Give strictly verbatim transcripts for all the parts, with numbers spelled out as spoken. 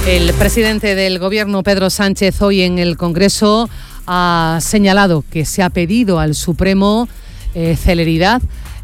El presidente del Gobierno, Pedro Sánchez, hoy en el Congreso ha señalado que se ha pedido al Supremo eh, celeridad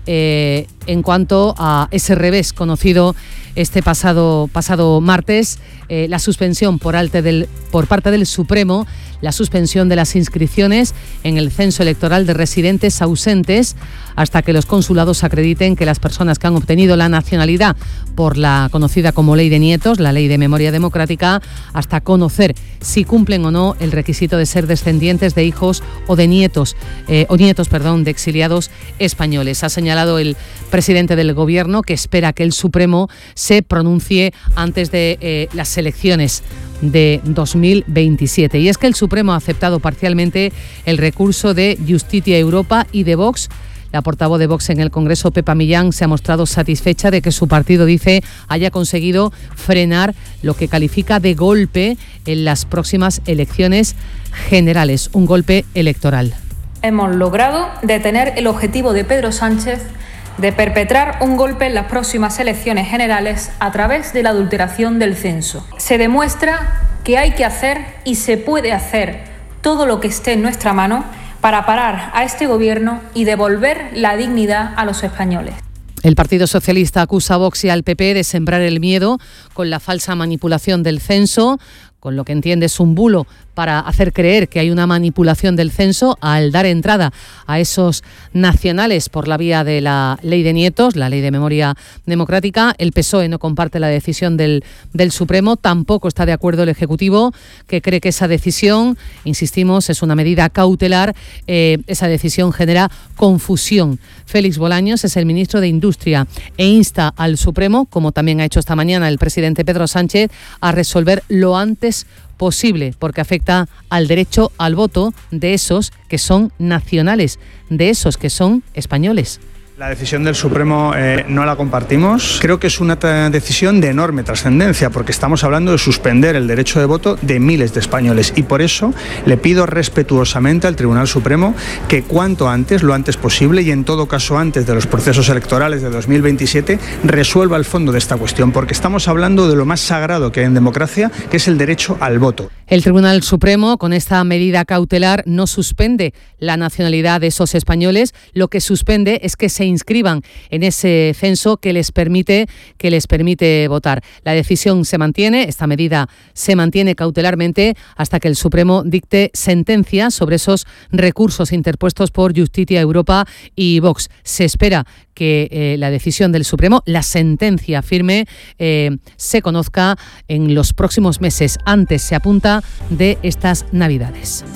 eh, en cuanto a ese revés conocido este pasado, pasado martes, eh, la suspensión por, alte del, por parte del Supremo, la suspensión de las inscripciones en el censo electoral de residentes ausentes hasta que los consulados acrediten que las personas que han obtenido la nacionalidad por la conocida como Ley de Nietos, la Ley de Memoria Democrática, hasta conocer si cumplen o no el requisito de ser descendientes de hijos o de nietos, eh, o nietos, perdón, de exiliados españoles. Ha señalado el presidente del Gobierno que espera que el Supremo se pronuncie antes de eh, las elecciones de dos mil veintisiete. Y es que el Supremo ha aceptado parcialmente el recurso de Justitia Europa y de Vox. La portavoz de Vox en el Congreso, Pepa Millán, se ha mostrado satisfecha de que su partido, dice, haya conseguido frenar lo que califica de golpe en las próximas elecciones generales, un golpe electoral. Hemos logrado detener el objetivo de Pedro Sánchez de perpetrar un golpe en las próximas elecciones generales a través de la adulteración del censo. Se demuestra que hay que hacer y se puede hacer todo lo que esté en nuestra mano para parar a este gobierno y devolver la dignidad a los españoles. El Partido Socialista acusa a Vox y al P P de sembrar el miedo con la falsa manipulación del censo, con lo que entiende es un bulo para hacer creer que hay una manipulación del censo al dar entrada a esos nacionales por la vía de la Ley de Nietos, la Ley de Memoria Democrática. El P S O E no comparte la decisión del, del Supremo, tampoco está de acuerdo el Ejecutivo, que cree que esa decisión, insistimos, es una medida cautelar. Eh, esa decisión genera confusión. Félix Bolaños es el ministro de Industria e insta al Supremo, como también ha hecho esta mañana el presidente Pedro Sánchez, a resolver lo antes posible, porque afecta al derecho al voto de esos que son nacionales, de esos que son españoles. La decisión del Supremo eh, no la compartimos. Creo que es una decisión de enorme trascendencia porque estamos hablando de suspender el derecho de voto de miles de españoles y por eso le pido respetuosamente al Tribunal Supremo que cuanto antes, lo antes posible y en todo caso antes de los procesos electorales de dos mil veintisiete, resuelva el fondo de esta cuestión porque estamos hablando de lo más sagrado que hay en democracia, que es el derecho al voto. El Tribunal Supremo, con esta medida cautelar, no suspende la nacionalidad de esos españoles, lo que suspende es que se inscriban en ese censo que les permite que les permite votar. La decisión se mantiene, esta medida se mantiene cautelarmente hasta que el Supremo dicte sentencia sobre esos recursos interpuestos por Justitia Europa y Vox. Se espera que eh, la decisión del Supremo, la sentencia firme, eh, se conozca en los próximos meses. Antes se apunta de estas Navidades.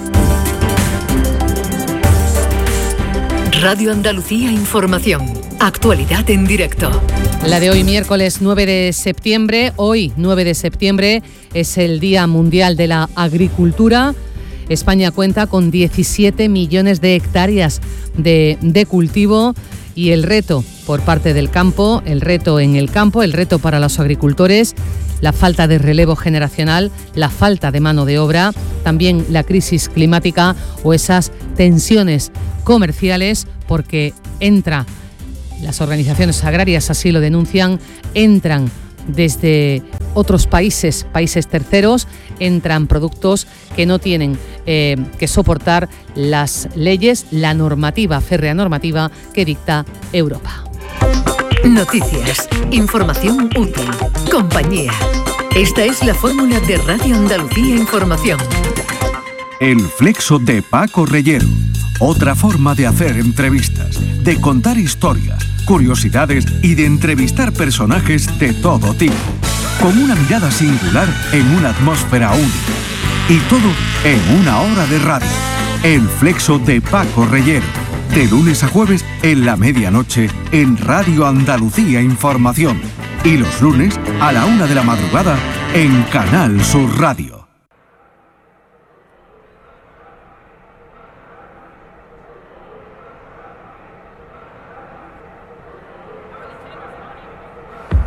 Radio Andalucía Información. Actualidad en directo. La de hoy, miércoles nueve de septiembre. Hoy, nueve de septiembre, es el Día Mundial de la Agricultura. España cuenta con diecisiete millones de hectáreas de, de cultivo y el reto por parte del campo, el reto en el campo, el reto para los agricultores, la falta de relevo generacional, la falta de mano de obra, también la crisis climática o esas tensiones comerciales, porque entra, las organizaciones agrarias así lo denuncian, entran desde otros países, países terceros, entran productos que no tienen eh, que soportar las leyes, la normativa, férrea normativa que dicta Europa. Noticias, información útil, compañía. Esta es la fórmula de Radio Andalucía Información. El flexo de Paco Reyero. Otra forma de hacer entrevistas, de contar historias, curiosidades y de entrevistar personajes de todo tipo. Con una mirada singular en una atmósfera única. Y todo en una hora de radio. El flexo de Paco Reyero. De lunes a jueves en la medianoche en Radio Andalucía Información. Y los lunes a la una de la madrugada en Canal Sur Radio.